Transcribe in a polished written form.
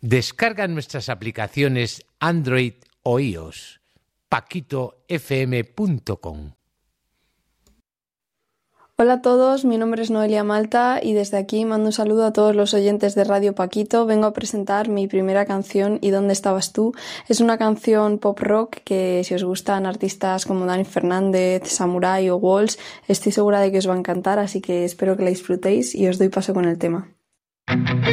Descarga nuestras aplicaciones Android o iOS. paquitofm.com. Hola a todos, mi nombre es Noelia Malta y desde aquí mando un saludo a todos los oyentes de Radio Paquito. Vengo a presentar mi primera canción, ¿Y dónde estabas tú? Es una canción pop rock que, si os gustan artistas como Dani Fernández, Samurai o Walls, estoy segura de que os va a encantar, así que espero que la disfrutéis y os doy paso con el tema.